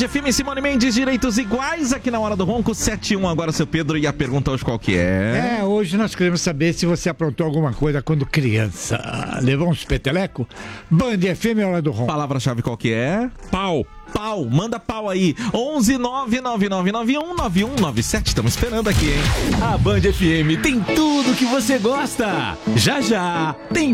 FM, Simone Mendes, direitos iguais aqui na Hora do Ronco, 7-1 agora, seu Pedro, e a pergunta hoje qual que é? Hoje nós queremos saber se você aprontou alguma coisa quando criança. Levou uns peteleco? Band FM, Hora do Ronco. Palavra-chave qual que é? Pau. Pau, manda pau aí. 11-99991-9197. Estamos esperando aqui, hein? A Band FM tem tudo que você gosta. Já já tem